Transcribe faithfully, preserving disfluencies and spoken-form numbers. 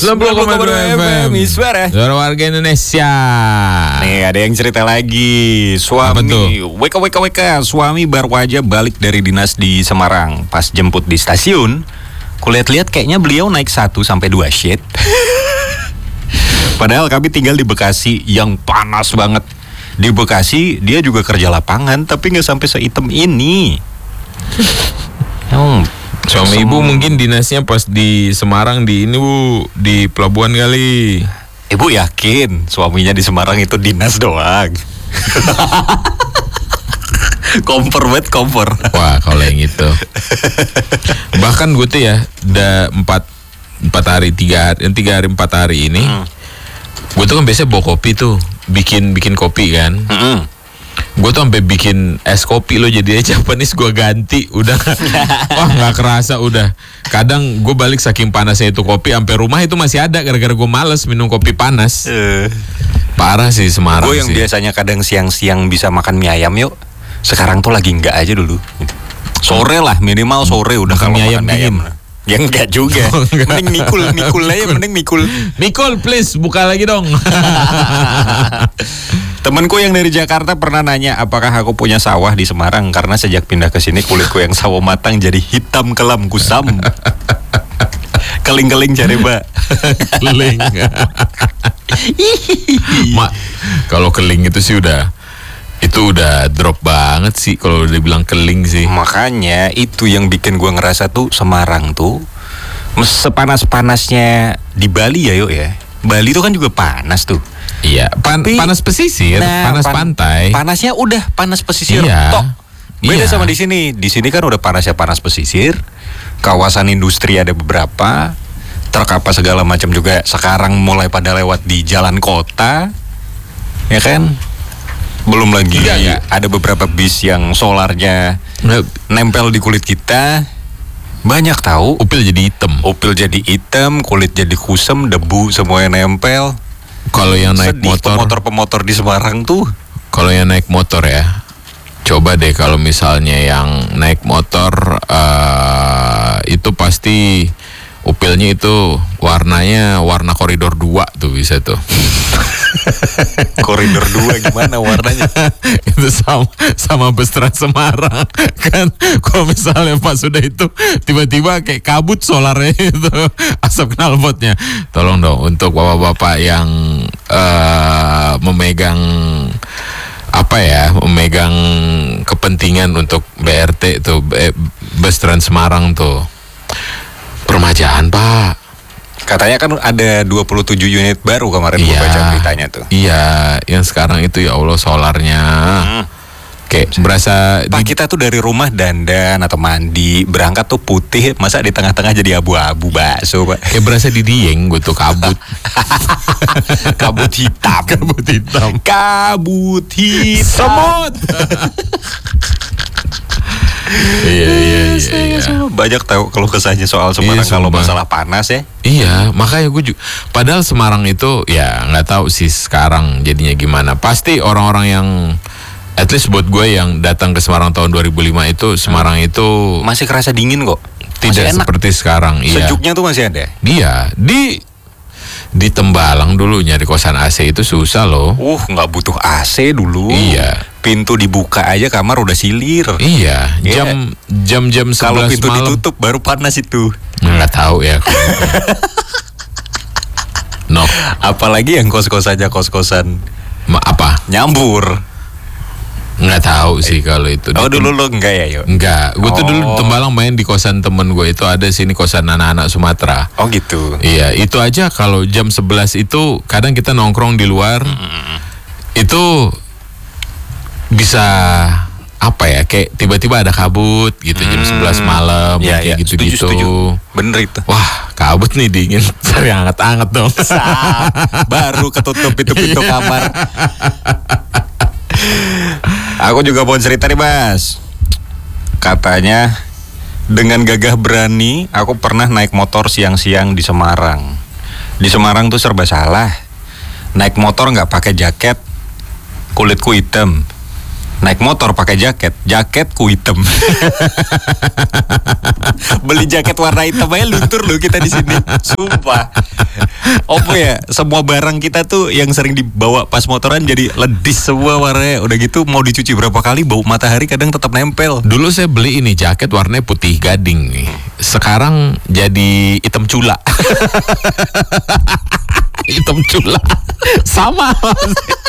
sembilan puluh koma dua F M Suara Suara warga Indonesia. Nih ada yang cerita lagi. Suami W K W K W K Suami baru aja balik dari dinas di Semarang. Pas jemput di stasiun, kulihat-lihat kayaknya beliau naik satu sampai dua shift. Padahal kami tinggal di Bekasi yang panas banget. Di Bekasi dia juga kerja lapangan, tapi gak sampai sehitam ini. Hmm, Suami ibu mungkin dinasnya pas di Semarang, di ini bu, di pelabuhan kali. Ibu yakin suaminya di Semarang itu dinas doang? Kompor banget, kompor. Wah kalau yang itu. Bahkan gue tuh ya, udah empat empat hari tiga hari tiga hari empat hari ini, hmm. gue tuh kan biasanya bawa kopi tuh, bikin bikin kopi kan. Hmm. Gue tuh sampai bikin es kopi loh, jadi Japanese gue ganti udah. Wah nggak kerasa udah. Kadang gue balik saking panasnya itu kopi, sampai rumah itu masih ada gara-gara gue males minum kopi panas. Uh. Parah sih Semarang. Gue yang sih. Biasanya kadang siang-siang bisa makan mie ayam yuk. Sekarang tuh lagi enggak aja dulu. Sore lah minimal sore udah kalau mie ayam makan mie ayam. Ya enggak juga. Oh, enggak. Mending mikul, mikul aja, mending mikul. Mikul please buka lagi dong. Temanku yang dari Jakarta pernah nanya apakah aku punya sawah di Semarang, karena sejak pindah ke sini kulitku yang sawo matang jadi hitam kelam kusam. Keling-keling cari mbak. Keling. Mak, kalau keling itu sih udah itu udah drop banget sih kalau udah bilang keling sih. Makanya itu yang bikin gua ngerasa tuh Semarang tuh sepanas-panasnya di Bali ya yuk ya. Bali tuh kan juga panas tuh. Iya, pan, Tapi, panas pesisir, nah, panas pan, pantai. Panasnya udah panas pesisir. Iya. Tok. Beda iya. sama di sini. Di sini kan udah panasnya panas pesisir. Kawasan industri ada beberapa. Truk apa segala macam juga sekarang mulai pada lewat di jalan kota. Ya kan? Belum lagi iya, iya. ada beberapa bis yang solarnya nempel di kulit kita. Banyak tahu. Upil jadi hitam. Upil jadi hitam, kulit jadi kusam, debu semuanya nempel. Kalau yang naik Sedih motor, pemotor-pemotor di Semarang tuh. Kalau yang naik motor ya, coba deh kalau misalnya yang naik motor uh, itu pasti upilnya itu warnanya warna koridor dua tuh bisa tuh. Koridor dua gimana warnanya? Itu sama sama bus Trans Semarang kan. Kalau misalnya pas sudah itu tiba-tiba kayak kabut solarnya itu asap knalpotnya. Tolong dong untuk bapak-bapak yang uh, memegang apa ya, memegang kepentingan untuk B R T tuh, bus Trans Semarang tuh, permajaan Pak. Katanya kan ada dua puluh tujuh unit baru kemarin iya, gue baca beritanya tuh. Iya, yang sekarang itu ya Allah solarnya hmm. kayak berasa Pak di... kita tuh dari rumah dandan atau mandi berangkat tuh putih, masa di tengah-tengah jadi abu-abu bakso Pak. Kayak berasa di Dieng gue tuh kabut. Kabut hitam. Kabut hitam. Kabut hitam. Semut. Iya iya iya, iya. Banyak tahu kalau kesannya soal Semarang iya, kalau masalah panas ya. Iya, makanya gue juga. Padahal Semarang itu ya nggak tahu sih sekarang jadinya gimana. Pasti orang-orang yang at least buat gue yang datang ke Semarang tahun dua ribu lima itu Semarang hmm. itu masih kerasa dingin kok. Tidak seperti sekarang. Iya. Sejuknya tuh masih ada. Iya, di di Tembalang dulu nyari kosan A C itu susah loh. Uh, nggak butuh A C dulu. Iya. Pintu dibuka aja kamar udah silir. Iya. Jam yeah. jam-jam sebelas malam. Kalau pintu malam, ditutup baru panas itu. Nggak tahu ya. No. Apalagi yang kos-kosannya kos-kosan. Ma, apa? Nyambur. Nggak tahu sih kalau itu. Oh dulu lo enggak ya yuk? Enggak. Gue oh. tuh dulu Tembalang main di kosan temen gue itu ada sini kosan anak-anak Sumatera. Oh gitu. Iya. Itu aja kalau jam sebelas itu kadang kita nongkrong di luar. Mm. Itu bisa apa ya, kayak tiba-tiba ada kabut gitu hmm. jam sebelas malam ya, kayak ya. gitu-gitu. Setuju, setuju. Bener itu. Wah, kabut nih dingin. Cari hangat-hangat dong. Baru ketutup itu pintu kamar. Aku juga mau cerita nih, Mas. Katanya dengan gagah berani aku pernah naik motor siang-siang di Semarang. Di Semarang tuh serba salah. Naik motor nggak pakai jaket, kulitku hitam. Naik motor pakai jaket, jaketku hitam. Beli jaket warna hitam aja luntur loh kita di sini. Sumpah. Apa ya? Semua barang kita tuh yang sering dibawa pas motoran jadi ledis semua warnanya. Udah gitu mau dicuci berapa kali bau matahari kadang tetap nempel. Dulu saya beli ini jaket warnanya putih gading nih. Sekarang jadi hitam cula. Hitam cula. Sama.